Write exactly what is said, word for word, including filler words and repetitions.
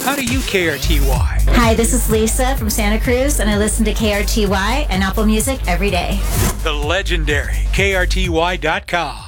How do you K R T Y? Hi, this is Lisa from Santa Cruz, and I listen to K R T Y and Apple Music every day. The legendary K R T Y dot com.